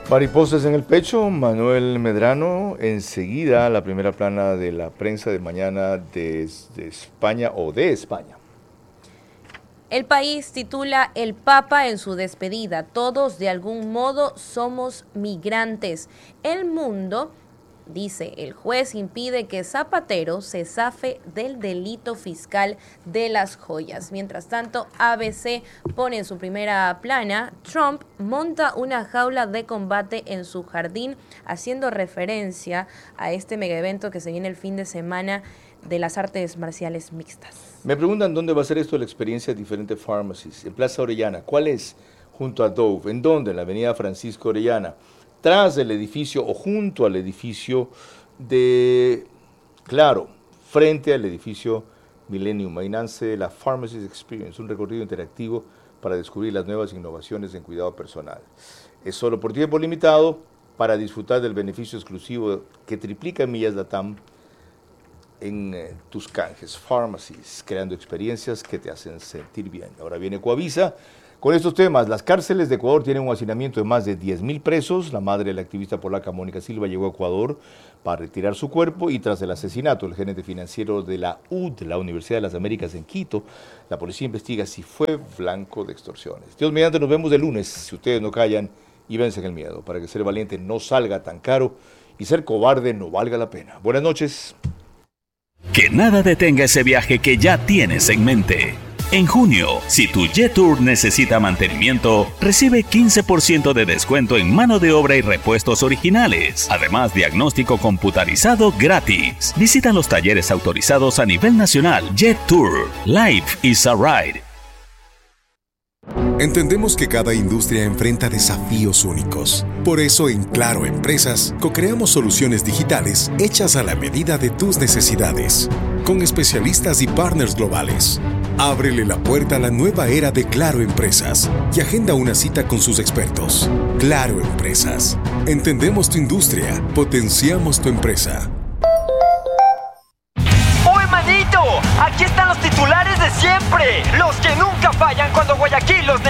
Mariposas en el pecho, Manuel Medrano, enseguida la primera plana de la prensa de mañana desde España o de España. El País titula El Papa en su despedida, todos de algún modo somos migrantes. El Mundo dice, el juez impide que Zapatero se zafe del delito fiscal de las joyas. Mientras tanto, ABC pone en su primera plana, Trump monta una jaula de combate en su jardín, haciendo referencia a este mega evento que se viene el fin de semana de las artes marciales mixtas. Me preguntan dónde va a ser esto la experiencia de diferentes pharmacies. En Plaza Orellana, ¿cuál es? Junto a Dove. ¿En dónde? En la avenida Francisco Orellana. Tras el edificio o junto al edificio frente al edificio Millennium. Ahí nace la Pharmacies Experience, un recorrido interactivo para descubrir las nuevas innovaciones en cuidado personal. Es solo por tiempo limitado para disfrutar del beneficio exclusivo que triplica millas LATAM en tus canjes. Pharmacies, creando experiencias que te hacen sentir bien. Ahora viene Coavisa con estos temas. Las cárceles de Ecuador tienen un hacinamiento de más de 10.000 presos. La madre de la activista polaca Mónica Silva llegó a Ecuador para retirar su cuerpo y tras el asesinato del gerente financiero de la UD, la Universidad de las Américas en Quito, la policía investiga si fue blanco de extorsiones. Dios mediante, nos vemos el lunes, si ustedes no callan y vencen el miedo, para que ser valiente no salga tan caro y ser cobarde no valga la pena. Buenas noches. Que nada detenga ese viaje que ya tienes en mente. En junio, si tu Jet-Tour necesita mantenimiento, recibe 15% de descuento en mano de obra y repuestos originales. Además, diagnóstico computarizado gratis. Visita los talleres autorizados a nivel nacional. Jet-Tour. Life is a ride. Entendemos que cada industria enfrenta desafíos únicos. Por eso en Claro Empresas co-creamos soluciones digitales hechas a la medida de tus necesidades, con especialistas y partners globales. Ábrele la puerta a la nueva era de Claro Empresas y agenda una cita con sus expertos. Claro Empresas. Entendemos tu industria, potenciamos tu empresa. ¡Uy, manito! Aquí están los titulares de siempre, los que nunca fallan cuando Guayaquil los